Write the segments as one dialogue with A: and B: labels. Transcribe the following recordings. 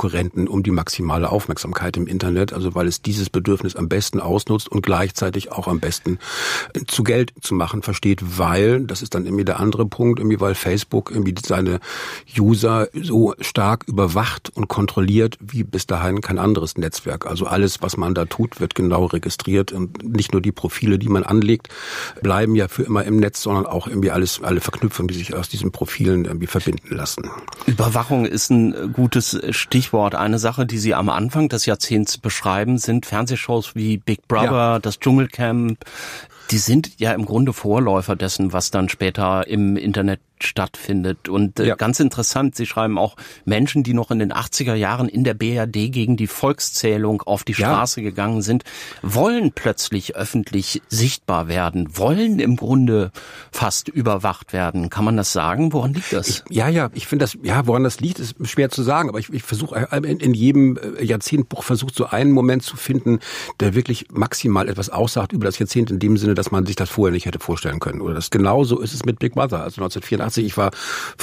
A: Konkurrenten um die maximale Aufmerksamkeit im Internet, also weil es dieses Bedürfnis am besten ausnutzt und gleichzeitig auch am besten zu Geld zu machen versteht, weil, das ist dann irgendwie der andere Punkt, irgendwie weil Facebook irgendwie seine User so stark überwacht und kontrolliert wie bis dahin kein anderes Netzwerk. Also alles, was man da tut, wird genau registriert und nicht nur die Profile, die man anlegt, bleiben ja für immer im Netz, sondern auch irgendwie alle Verknüpfungen, die sich aus diesen Profilen irgendwie verbinden lassen.
B: Überwachung ist ein gutes Stichwort. Eine Sache, die Sie am Anfang des Jahrzehnts beschreiben, sind Fernsehshows wie Big Brother, das Dschungelcamp. Die sind ja im Grunde Vorläufer dessen, was dann später im Internet stattfindet. Und ganz interessant, Sie schreiben auch, Menschen, die noch in den 80er Jahren in der BRD gegen die Volkszählung auf die Straße gegangen sind, wollen plötzlich öffentlich sichtbar werden, wollen im Grunde fast überwacht werden. Kann man das sagen? Woran liegt das?
A: Ich finde das, woran das liegt, ist schwer zu sagen. Aber ich versuche in jedem Jahrzehntbuch versucht so einen Moment zu finden, der wirklich maximal etwas aussagt über das Jahrzehnt in dem Sinne, dass man sich das vorher nicht hätte vorstellen können. Oder das genauso ist es mit Big Brother. Also 1984, ich war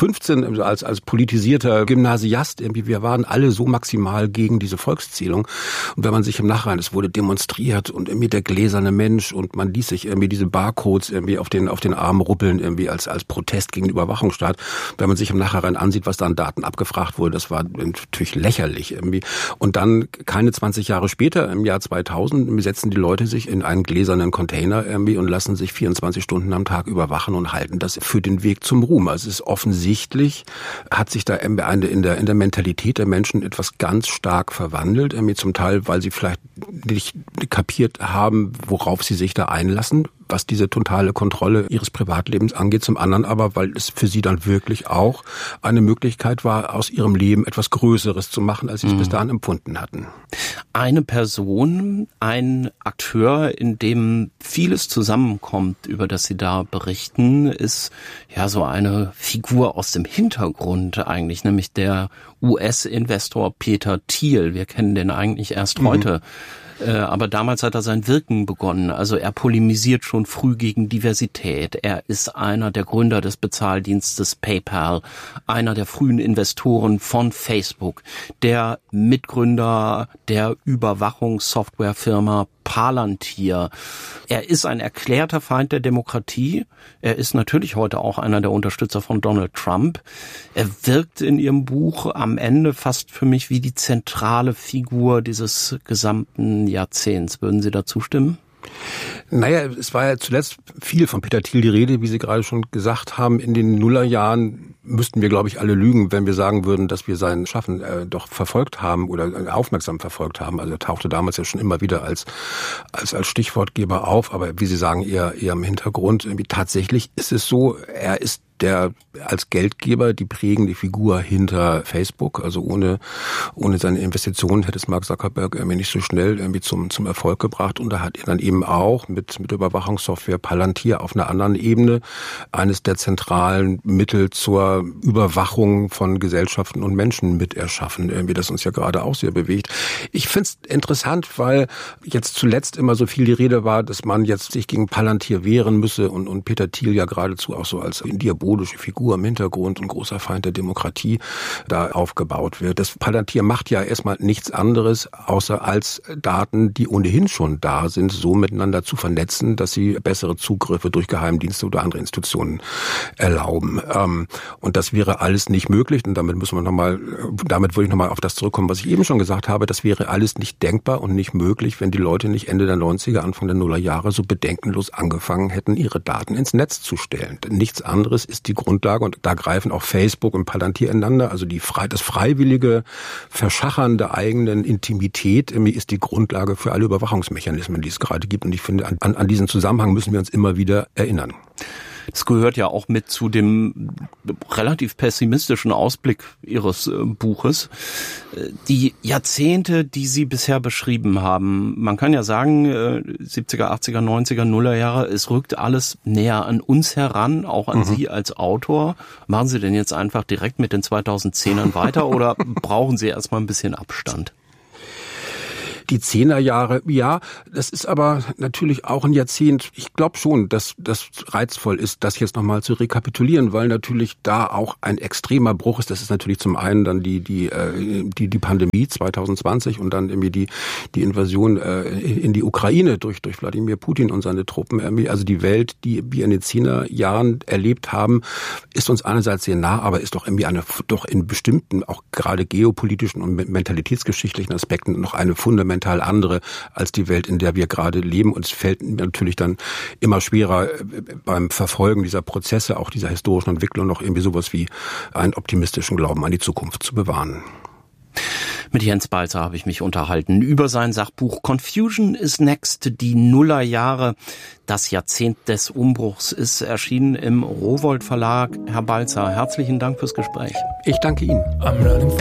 A: 15 als politisierter Gymnasiast. Irgendwie, wir waren alle so maximal gegen diese Volkszählung. Und wenn man sich im Nachhinein, es wurde demonstriert und irgendwie der gläserne Mensch und man ließ sich irgendwie diese Barcodes irgendwie auf den Arm ruppeln irgendwie als Protest gegen den Überwachungsstaat. Wenn man sich im Nachhinein ansieht, was da an Daten abgefragt wurde, das war natürlich lächerlich irgendwie. Und dann keine 20 Jahre später, im Jahr 2000, setzen die Leute sich in einen gläsernen Container irgendwie und lassen sich 24 Stunden am Tag überwachen und halten das für den Weg zum Ruhm. Also es ist offensichtlich, hat sich da in der Mentalität der Menschen etwas ganz stark verwandelt, irgendwie zum Teil, weil sie vielleicht nicht kapiert haben, worauf sie sich da einlassen, was diese totale Kontrolle ihres Privatlebens angeht, zum anderen aber, weil es für sie dann wirklich auch eine Möglichkeit war, aus ihrem Leben etwas Größeres zu machen, als sie es bis dahin empfunden hatten.
B: Eine Person, ein Akteur, in dem vieles zusammenkommt, über das Sie da berichten, ist ja so eine Figur aus dem Hintergrund eigentlich, nämlich der US-Investor Peter Thiel. Wir kennen den eigentlich erst heute. Aber damals hat er sein Wirken begonnen. Also er polemisiert schon früh gegen Diversität. Er ist einer der Gründer des Bezahldienstes PayPal, einer der frühen Investoren von Facebook, der Mitgründer der Überwachungssoftwarefirma Palantir. Er ist ein erklärter Feind der Demokratie. Er ist natürlich heute auch einer der Unterstützer von Donald Trump. Er wirkt in Ihrem Buch am Ende fast für mich wie die zentrale Figur dieses gesamten Jahrzehnts. Würden Sie dazu stimmen?
A: Naja, es war ja zuletzt viel von Peter Thiel die Rede, wie Sie gerade schon gesagt haben. In den Nullerjahren müssten wir, glaube ich, alle lügen, wenn wir sagen würden, dass wir sein Schaffen doch verfolgt haben oder aufmerksam verfolgt haben. Also er tauchte damals ja schon immer wieder als Stichwortgeber auf, aber wie Sie sagen, eher im Hintergrund. Tatsächlich ist es so, er ist der als Geldgeber die prägende Figur hinter Facebook. Also ohne seine Investitionen hätte es Mark Zuckerberg irgendwie nicht so schnell irgendwie zum Erfolg gebracht. Und da hat er dann eben auch mit Überwachungssoftware Palantir auf einer anderen Ebene eines der zentralen Mittel zur Überwachung von Gesellschaften und Menschen mit erschaffen, irgendwie, das uns ja gerade auch sehr bewegt. Ich finde es interessant, weil jetzt zuletzt immer so viel die Rede war, dass man jetzt sich gegen Palantir wehren müsse und Peter Thiel ja geradezu auch so als diabolische Figur im Hintergrund und großer Feind der Demokratie da aufgebaut wird. Das Palantir macht ja erstmal nichts anderes, außer als Daten, die ohnehin schon da sind, so miteinander zu vernetzen, dass sie bessere Zugriffe durch Geheimdienste oder andere Institutionen erlauben. Und das wäre alles nicht möglich. Und damit würde ich nochmal auf das zurückkommen, was ich eben schon gesagt habe. Das wäre alles nicht denkbar und nicht möglich, wenn die Leute nicht Ende der 90er, Anfang der Nullerjahre so bedenkenlos angefangen hätten, ihre Daten ins Netz zu stellen. Denn nichts anderes ist die Grundlage, und da greifen auch Facebook und Palantir ineinander, also das freiwillige Verschachern der eigenen Intimität ist die Grundlage für alle Überwachungsmechanismen, die es gerade gibt. Und ich finde, an diesen Zusammenhang müssen wir uns immer wieder erinnern.
B: Es gehört ja auch mit zu dem relativ pessimistischen Ausblick Ihres Buches. Die Jahrzehnte, die Sie bisher beschrieben haben, man kann ja sagen, 70er, 80er, 90er, Nullerjahre, es rückt alles näher an uns heran, auch an Sie als Autor. Machen Sie denn jetzt einfach direkt mit den 2010ern weiter oder brauchen Sie erstmal ein bisschen Abstand?
A: Die 10er Jahre, ja, das ist aber natürlich auch ein Jahrzehnt. Ich glaube schon, dass das reizvoll ist, das jetzt nochmal zu rekapitulieren, weil natürlich da auch ein extremer Bruch ist. Das ist natürlich zum einen dann die Pandemie 2020 und dann irgendwie die Invasion in die Ukraine durch Wladimir Putin und seine Truppen. Also die Welt, die wir in den 10er Jahren erlebt haben, ist uns einerseits sehr nah, aber ist doch irgendwie doch in bestimmten, auch gerade geopolitischen und mentalitätsgeschichtlichen Aspekten noch eine fundamental andere als die Welt, in der wir gerade leben. Und es fällt natürlich dann immer schwerer beim Verfolgen dieser Prozesse, auch dieser historischen Entwicklung, noch irgendwie sowas wie einen optimistischen Glauben an die Zukunft zu bewahren.
B: Mit Jens Balzer habe ich mich unterhalten über sein Sachbuch Confusion is Next, die Nullerjahre. Das Jahrzehnt des Umbruchs ist erschienen im Rowohlt Verlag. Herr Balzer, herzlichen Dank fürs Gespräch.
A: Ich danke Ihnen.